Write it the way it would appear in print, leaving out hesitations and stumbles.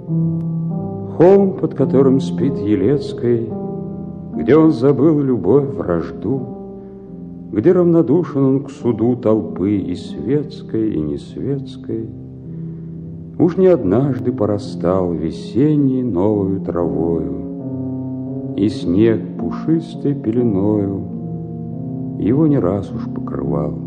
Холм, под которым спит Елецкой, где он забыл любовь, вражду, где равнодушен он к суду толпы и светской, и несветской, уж не однажды порастал весенней новою травою, и снег пушистой пеленою его не раз уж покрывал.